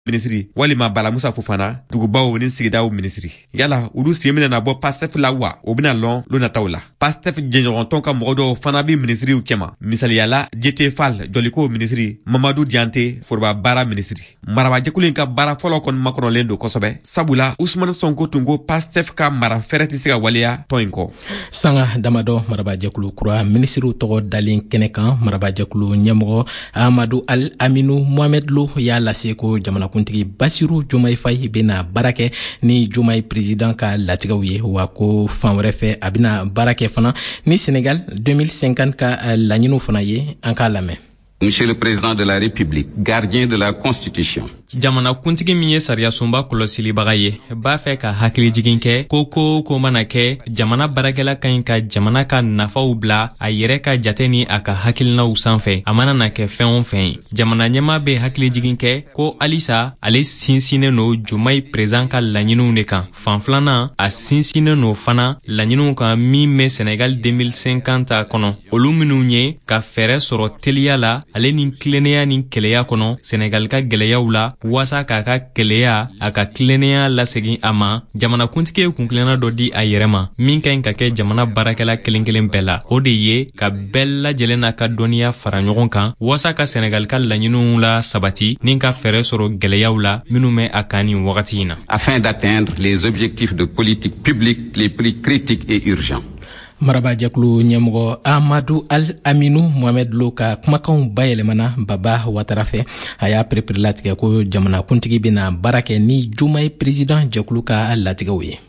ministri walima Bala Musa Fofana dugubaw ni sigidaw ministri yala ulu siemina na bo Pastef la wa obina lon lo natawla Pastef jenjon tonka modo fana bi ministri u kema misali yala JT Fall joliko ministri Mamadou Dianté forba bara ministri maraba jekulin ka bara folo kon makron lendo kosobe sabula Ousmane Sonko tungo Pastef ka mara fereti siga walia toinko sanga damado maraba jekulu kura ministri togo dalin kenekan maraba jekulu nyamro Amadou Al Aminou Mohamed Lo yala seko jamana kuntigi Bassirou Diomaye Faye bena barake ni Diomaye président ka latigaw ye wa ko fanwere fe abina barake fana ni Sénégal 2050 ka lañinu fana ye an ka lamɛ. Monsieur le Président de la République, gardien de la Constitution. Jamana kuntigi min ye sariya sunba kɔlɔsilibaga ye b'a fɛ ka hakili jigin kɛ ko mana kɛ jamana barakɛla ka ɲi ka jamana ka nafaw bila a yɛrɛ ka jate ni a ka hakilinaw sanfɛ a mana na kɛ fɛn o fɛn ye jamana ɲɛma bɛ hakili jigin kɛ ko alisa ale sinsinnen no Diomaye président ka laɲiniw de kan fan filanan a sinsinnen no fana laɲiniw kan min bɛ Sénégal 2050 kɔnɔ olu minnu ye ka fɛɛrɛ sɔrɔ teliya la ale ni tilennenya ni kɛlɛya kɔnɔ Sénégal ka gɛlɛyaw la wasa k'a ka kɛlɛya a ka tilennenya lasegin a ma jamana kuntigi ye kunkilenna dɔ di a yɛrɛ ma min ka ɲi ka kɛ jamana baarakɛla kelen kelen bɛɛ la o de ye ka bɛɛ lajɛlen n'a ka dɔnniya fara ɲɔgɔn kan wasa ka Sénégal ka laɲiniw la sabati ni ka fɛɛrɛ sɔrɔ gɛlɛyaw la minnu bɛ a kan nin wagati in na afin d'atteindre les objectifs de politique publique les plus critiques et urgents. Maraba jakulu ɲɛmɔgɔ Amadou Al Aminou Mohamed Lo ka kumakanw bayɛlɛmana Baba Watara fɛ a y'a perepere latigɛ ko jamana kuntigi bena baara kɛ ni Diomaye président jakulu ka latigɛw ye.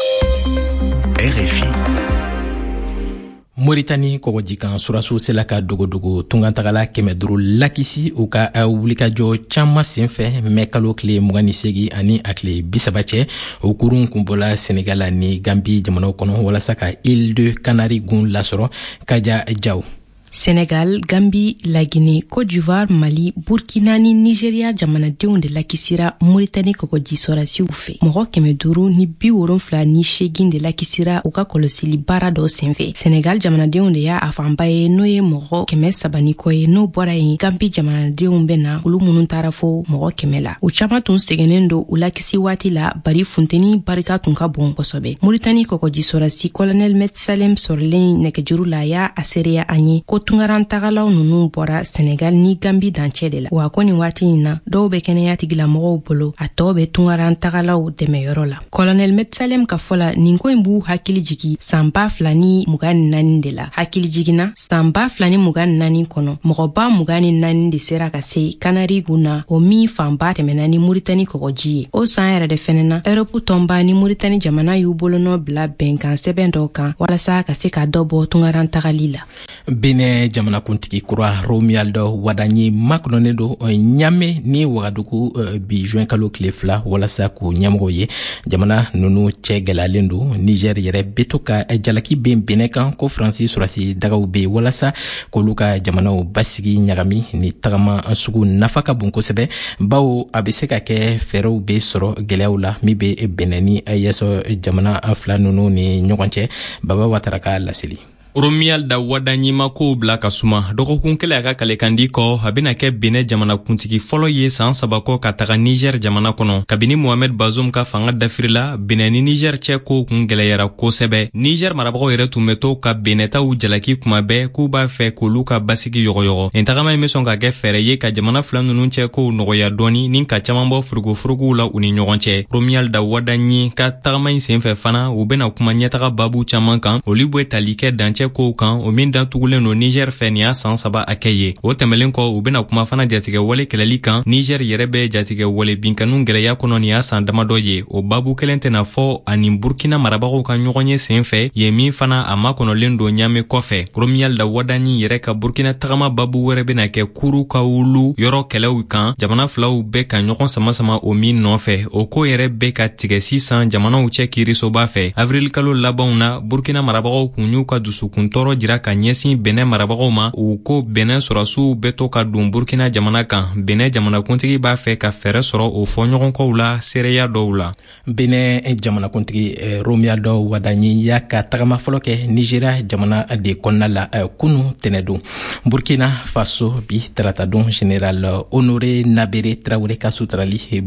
RFI Mauritanie kɔgɔjikan suraso sela ka dogodogo tungantagala 500 lakisi u ka wulikajɔ caaman senfɛ mɛ kalo tile 28 ani a tile 30 cɛ o kurun kunbɔla Senegal ni Gambi jamanaw kɔnɔ walasa ka Île de Canari gun lasɔrɔ Kaja Jaw. Sénégal, Gambie, la Guinée, Côte d'Ivoire, Mali, Burkina ni Nigeria jamanadenw de lakisira Mauritanie kɔgɔjisorasiw fɛ. Mɔgɔ 500 ni 70 ni 8 de lakisira u ka kɔlɔsili baara dɔ senfɛ. Sénégal jamanadenw de y'a a fanba ye n'o ye mɔgɔ 300 ni kɔ ye n'o bɔra yen Gambie jamanadenw bɛna olu minnu taara fo mɔgɔ 100 la. U caman tun sɛgɛnnen don u lakisi waati la bari funteni barika tun ka bon kosɛbɛ. Mauritanie kɔgɔjisorasi colonel Metsalem sɔrɔlen nɛgɛjuru la y'a a seereya an ye ko tungarantagalaw nunu bɔra Senegal ni Gambi dancɛ de la wa ko nin waati in na dɔw bɛ kɛnɛya tigilamɔgɔw bolo a tɔw bɛ tungarantagalaw dɛmɛyɔrɔ la. Colonel Metsalem ka fɔ la nin ko in b'u hakili jigi san 2024 de la. Hakili jiginna san 2024 kɔnɔ mɔgɔba 24 de sera ka se Kanari gunna o min fanba tɛmɛna ni Mauritanie kɔgɔji ye. O san yɛrɛ de fɛnɛ na Europe tɔnba ni Mauritanie jamana y'u bolonɔ bila bɛnkan sɛbɛn dɔw kan walasa ka se ka dɔ bɔ tungarantagali la. Benin jamana kuntigi kura Romualdo Wadanyi maknone do nyame ni Wagadugu bi juin kalo tile 2 walasa ko nyamgo ye jamana nunu cɛ gɛlɛyalen do Niger yɛrɛ beto ka jalaki ben Benin kan ko Francis surasi dagaw be walasa k'olu ka jamanaw basigi ɲagami ni tagama sugu nafa ka bon kosɛbɛ bawo a bɛ se ka kɛ fɛɛrɛw be sɔrɔ gɛlɛyaw la min be Benin ni yeso jamana fila nunu ni ɲɔgɔn cɛ Baba Watara ka laseli. Romualdo Wadanyi ma ko bila ka suma dɔgɔkun kelen a ka kalekandi kɔ a bena kɛ Benin jamana kuntigi fɔlɔ ye san 3 kɔ ka taga Niger jamana kɔnɔ kabini Mohamed Bazoum ka fanga dafirila Benin ni Niger cɛ ko kun gɛlɛyara kosɛbɛ. Niger marabagaw yɛrɛ tun bɛ to ka Benetaw jalaki kuma bɛɛ k'u b'a fɛ k'olu ka basigi yɔgɔyɔgɔ. Nin tagama in bɛ sɔn ka kɛ fɛɛrɛ ye ka jamana fila ninnu cɛ kow nɔgɔya dɔɔni ni ka caman bɔ furugufuruguw la u ni ɲɔgɔn cɛ. Romualdo Wadanyi ka tagama in senfɛ fana u bena kuma ɲɛtaga babu caman kan olu bɛ tali kɛ dancɛ kow kan o min dantugulen no Niger fɛ nin y'a san 3 a kɛ ye. O tɛmɛlen kɔ u bena kuma fana jatigɛ wale kɛlɛli kan Niger yɛrɛ bɛ jatigɛ wale binkanu gɛlɛya kɔnɔ nin y'a san damadɔ ye. O babu kelen tɛna fɔ ani Burkina marabagaw ka ɲɔgɔn ye senfɛ ye min fana a makɔnɔlen don ɲame kɔfɛ. Romualdo Wadanyi yɛrɛ ka Burkina tagama babu wɛrɛ bena kɛ kuru ka wulu yɔrɔ kɛlɛw kan jamana filaw bɛ ka ɲɔgɔn sama o min nɔfɛ. O ko yɛrɛ bɛ ka tigɛ sisan jamanaw cɛ kiirisoba fɛ. Avril kalo labanw na Burkina marabagaw kun y'u ka dusukun kun tɔɔrɔ jira ka ɲɛsin Benin marabagaw ma u ko Benin sɔrɔsiw bɛ to ka don Burkina jamana kan. Benin jamanakuntigi b'a fɛ ka fɛɛrɛ sɔrɔ o fɔɲɔgɔnkɔw la seereya dɔw la. Benin jamanakuntigi Romualdo Wadanyi y'a ka tagama fɔlɔ kɛ Nigeria jamana de kɔnɔna la kunu tɛnɛdon. Burkina Faso bi tarata don Général Honoré Nabere Traoré ka sutarali